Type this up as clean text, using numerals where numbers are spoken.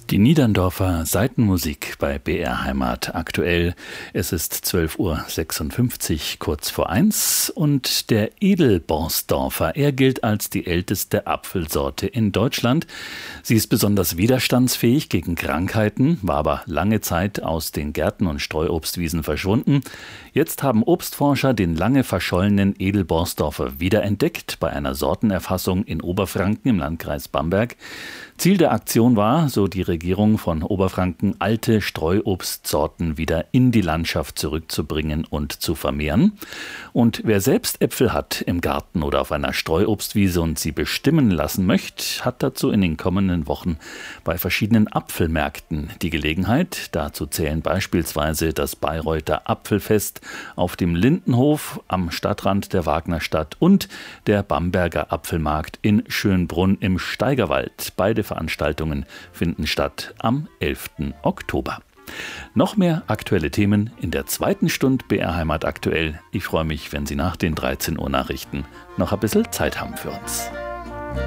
Die Niederndorfer Seitenmusik bei BR Heimat aktuell. Es ist 12:56 Uhr, kurz vor 1. Und der Edelborsdorfer, er gilt als die älteste Apfelsorte in Deutschland. Sie ist besonders widerstandsfähig gegen Krankheiten, war aber lange Zeit aus den Gärten und Streuobstwiesen verschwunden. Jetzt haben Obstforscher den lange verschollenen Edelborsdorfer wiederentdeckt bei einer Sortenerfassung in Oberfranken im Landkreis Bamberg. Ziel der Aktion war, so die Regierung von Oberfranken, alte Streuobstsorten wieder in die Landschaft zurückzubringen und zu vermehren. Und wer selbst Äpfel hat im Garten oder auf einer Streuobstwiese und sie bestimmen lassen möchte, hat dazu in den kommenden Wochen bei verschiedenen Apfelmärkten die Gelegenheit. Dazu zählen beispielsweise das Bayreuther Apfelfest auf dem Lindenhof am Stadtrand der Wagnerstadt und der Bamberger Apfelmarkt in Schönbrunn im Steigerwald. Beide Veranstaltungen finden statt am 11. Oktober. Noch mehr aktuelle Themen in der zweiten Stunde BR Heimat aktuell. Ich freue mich, wenn Sie nach den 13 Uhr Nachrichten noch ein bisschen Zeit haben für uns.